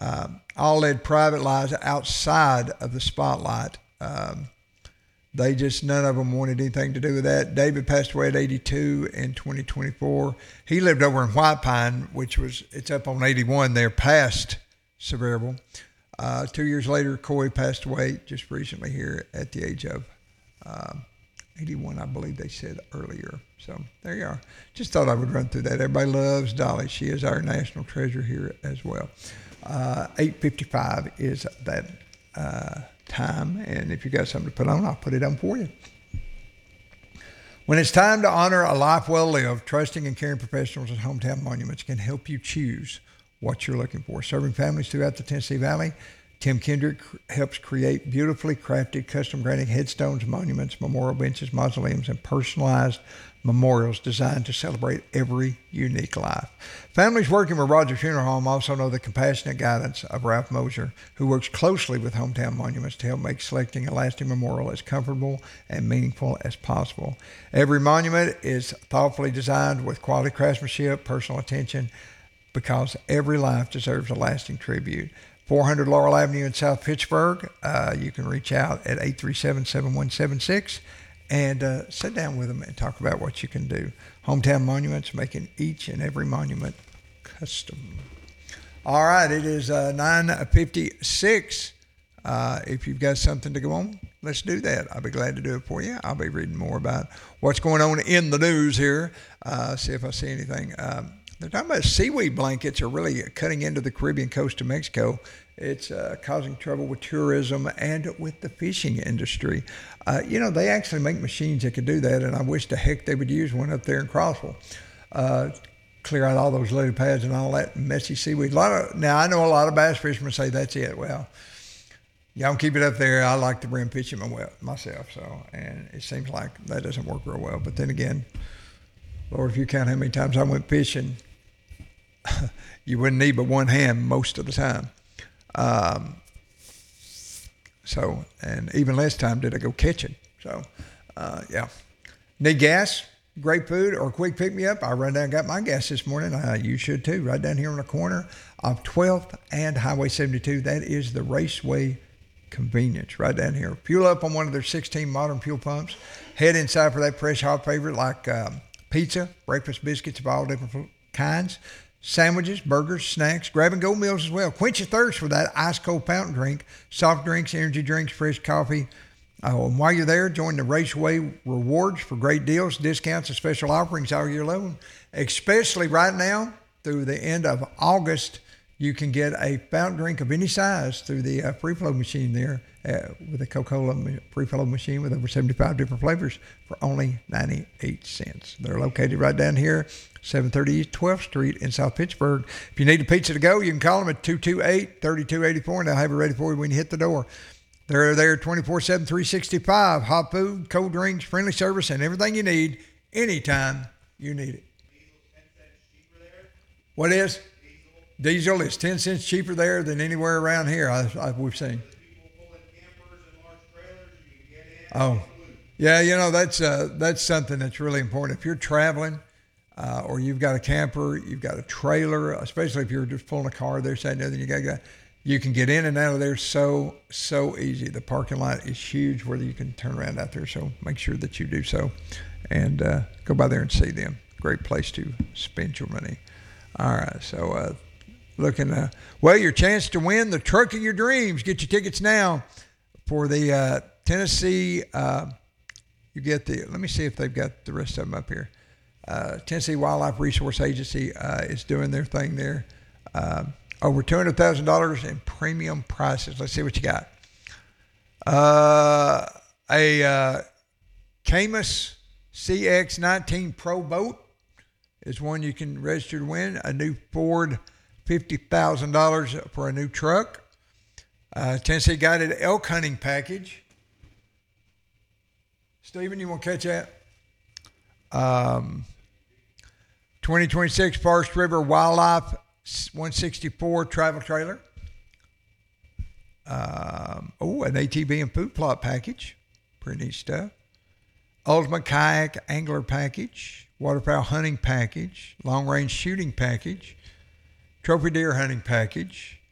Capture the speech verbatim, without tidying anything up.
um, all led private lives outside of the spotlight. Um, they just, none of them wanted anything to do with that. David passed away at eighty-two in twenty twenty-four. He lived over in White Pine, which was, it's up on eighty-one there past Sevierville. Uh, two years later, Coy passed away just recently here at the age of um, eighty-one, I believe they said earlier. So there you are. Just thought I would run through that. Everybody loves Dolly. She is our national treasure here as well. Uh, eight fifty-five is that uh, time, and if you got something to put on, I'll put it on for you. When it's time to honor a life well lived, trusting and caring professionals at Hometown Monuments can help you choose what you're looking for. Serving families throughout the Tennessee Valley, Tim Kendrick helps create beautifully crafted, custom granite headstones, monuments, memorial benches, mausoleums, and personalized memorials designed to celebrate every unique life. Families working with Rogers Funeral Home also know the compassionate guidance of Ralph Moser, who works closely with Hometown Monuments to help make selecting a lasting memorial as comfortable and meaningful as possible. Every monument is thoughtfully designed with quality craftsmanship, personal attention, because every life deserves a lasting tribute. four hundred Laurel Avenue in South Pittsburgh. Uh, you can reach out at eight three seven, seven one seven six and uh, sit down with them and talk about what you can do. Hometown Monuments, making each and every monument custom. All right, it is uh, nine fifty-six. Uh, if you've got something to go on, let's do that. I'll be glad to do it for you. I'll be reading more about what's going on in the news here. Uh, see if I see anything. Um, They're talking about seaweed blankets are really cutting into the Caribbean coast of Mexico. It's uh, causing trouble with tourism and with the fishing industry. Uh, you know, they actually make machines that can do that, and I wish the heck they would use one up there in Crossville. Uh, clear out all those lily pads and all that messy seaweed. A lot of, now, I know a lot of bass fishermen say that's it. Well, y'all keep it up there. I like to bring fishing myself, so, and it seems like that doesn't work real well. But then again, Lord, if you count how many times I went fishing, you wouldn't need but one hand most of the time. Um, so, and even less time did I go catching. So, uh, yeah. Need gas, great food, or a quick pick-me-up? I run down and got my gas this morning. Uh, you should too. Right down here on the corner of twelfth and Highway seventy-two. That is the Raceway Convenience right down here. Fuel up on one of their sixteen modern fuel pumps. Head inside for that fresh hot favorite like um, pizza, breakfast biscuits of all different kinds, sandwiches, burgers, snacks, grab-and-go meals as well. Quench your thirst with that ice-cold fountain drink, soft drinks, energy drinks, fresh coffee. Uh, and while you're there, join the Raceway Rewards for great deals, discounts, and special offerings all year long. Especially right now, through the end of August, you can get a fountain drink of any size through the uh, free flow machine there uh, with a Coca-Cola free flow machine with over seventy-five different flavors for only ninety-eight cents. They're located right down here, seven thirty East twelfth Street in South Pittsburgh. If you need a pizza to go, you can call them at two two eight, three two eight four, and they'll have it ready for you when you hit the door. They're there twenty-four seven, three sixty-five. Hot food, cold drinks, friendly service, and everything you need anytime you need it. What is? Diesel is ten cents cheaper there than anywhere around here I, I, we've seen. Oh, yeah, you know, that's uh, that's something that's really important. If you're traveling uh, or you've got a camper, you've got a trailer, especially if you're just pulling a car there, saying nothing, you got to you can get in and out of there so, so easy. The parking lot is huge where you can turn around out there, so make sure that you do so. And uh, go by there and see them. Great place to spend your money. All right, so uh, looking, uh, well, your chance to win the truck of your dreams. Get your tickets now for the uh, Tennessee, uh, you get the, let me see if they've got the rest of them up here. Uh, Tennessee Wildlife Resource Agency uh, is doing their thing there. Uh, over two hundred thousand dollars in premium prices. Let's see what you got. Uh, a uh, Camus C X nineteen Pro boat is one you can register to win. A new Ford fifty thousand dollars for a new truck. Uh, Tennessee Guided Elk Hunting Package. Stephen, you want to catch that? Um, twenty twenty-six Forest River Wildlife one sixty-four travel trailer. Um, oh, an A T V and food plot package. Pretty neat stuff. Ultimate Kayak Angler Package. Waterfowl Hunting Package. Long Range Shooting Package. Trophy Deer Hunting Package.